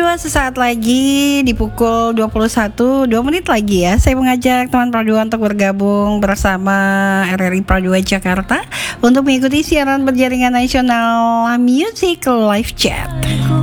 sesaat lagi di pukul 21, 2 menit lagi ya. Saya mengajak teman Pradua untuk bergabung bersama RRI Pradua Jakarta untuk mengikuti siaran berjaringan nasional Music Live Chat.